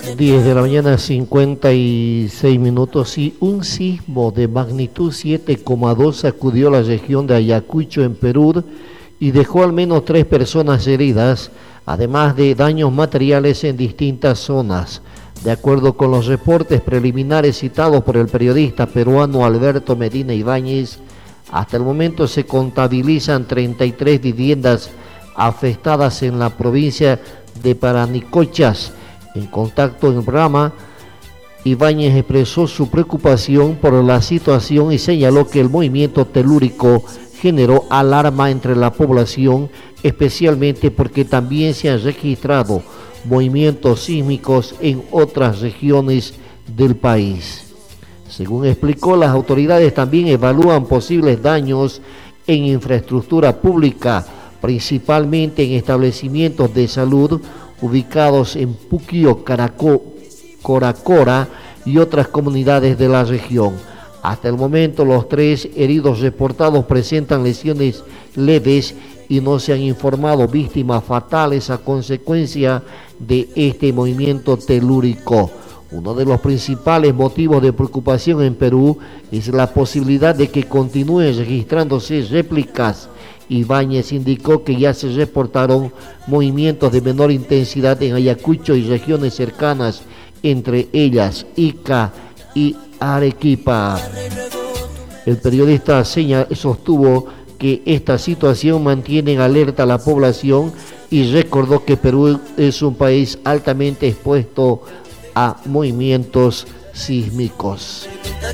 10 de la mañana, 56 minutos, y un sismo de magnitud 7,2 sacudió la región de Ayacucho en Perú y dejó al menos 3 personas heridas, además de daños materiales en distintas zonas. De acuerdo con los reportes preliminares citados por el periodista peruano Alberto Medina Ibáñez, hasta el momento se contabilizan 33 viviendas afectadas en la provincia de Paranicochas. En contacto en el programa, Ibáñez expresó su preocupación por la situación y señaló que el movimiento telúrico generó alarma entre la población, especialmente porque también se han registrado movimientos sísmicos en otras regiones del país. Según explicó, las autoridades también evalúan posibles daños en infraestructura pública, principalmente en establecimientos de salud ubicados en Puquio, Coracora y otras comunidades de la región. Hasta el momento, los 3 heridos reportados presentan lesiones leves y no se han informado víctimas fatales a consecuencia de este movimiento telúrico. Uno de los principales motivos de preocupación en Perú es la posibilidad de que continúen registrándose réplicas. Ibáñez indicó que ya se reportaron movimientos de menor intensidad en Ayacucho y regiones cercanas, entre ellas Ica y Arequipa. El periodista sostuvo que esta situación mantiene en alerta a la población y recordó que Perú es un país altamente expuesto a movimientos sísmicos.